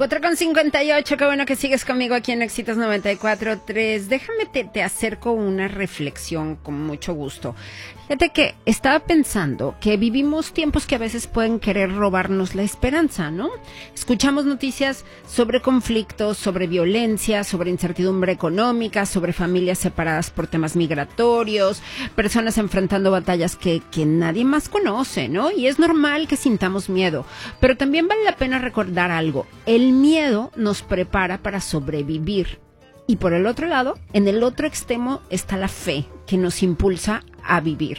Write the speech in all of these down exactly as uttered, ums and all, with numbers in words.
cuatro con cincuenta y ocho, qué bueno que sigues conmigo aquí en Éxitos noventa y cuatro punto tres. Déjame, te, te acerco una reflexión con mucho gusto. Fíjate que estaba pensando que vivimos tiempos que a veces pueden querer robarnos la esperanza, ¿no? Escuchamos noticias sobre conflictos, sobre violencia, sobre incertidumbre económica, sobre familias separadas por temas migratorios, personas enfrentando batallas que, que nadie más conoce, ¿no? Y es normal que sintamos miedo, pero también vale la pena recordar algo. El miedo nos prepara para sobrevivir. Y por el otro lado, en el otro extremo está la fe, que nos impulsa a vivir,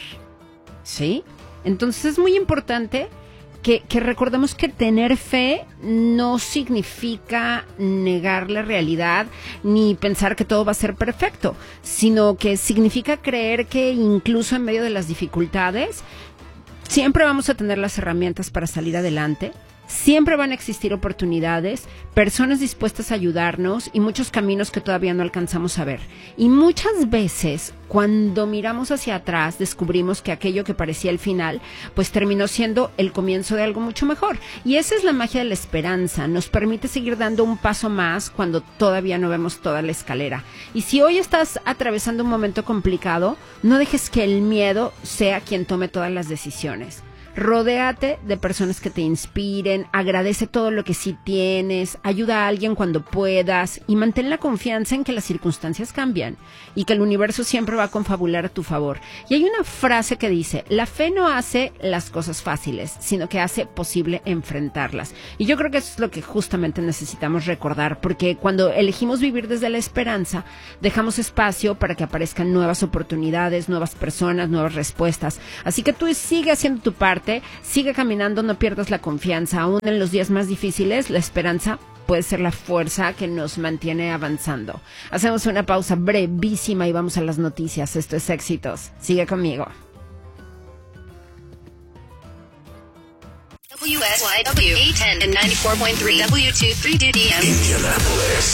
¿sí? Entonces es muy importante que, que recordemos que tener fe no significa negar la realidad ni pensar que todo va a ser perfecto, sino que significa creer que incluso en medio de las dificultades siempre vamos a tener las herramientas para salir adelante. Siempre van a existir oportunidades, personas dispuestas a ayudarnos y muchos caminos que todavía no alcanzamos a ver. Y muchas veces, cuando miramos hacia atrás, descubrimos que aquello que parecía el final, pues terminó siendo el comienzo de algo mucho mejor. Y esa es la magia de la esperanza, nos permite seguir dando un paso más cuando todavía no vemos toda la escalera. Y si hoy estás atravesando un momento complicado, no dejes que el miedo sea quien tome todas las decisiones. Rodéate de personas que te inspiren, agradece todo lo que sí tienes, ayuda a alguien cuando puedas y mantén la confianza en que las circunstancias cambian y que el universo siempre va a confabular a tu favor. Y hay una frase que dice, la fe no hace las cosas fáciles, sino que hace posible enfrentarlas. Y yo creo que eso es lo que justamente necesitamos recordar, porque cuando elegimos vivir desde la esperanza, dejamos espacio para que aparezcan nuevas oportunidades, nuevas personas, nuevas respuestas. Así que tú sigue haciendo tu parte. Sigue caminando, no pierdas la confianza. Aún en los días más difíciles, la esperanza puede ser la fuerza que nos mantiene avanzando. Hacemos una pausa brevísima y vamos a las noticias. Esto es Éxitos. Sigue conmigo. W S Y W eight ten and ninety-four point three W two three D D M. Indianapolis.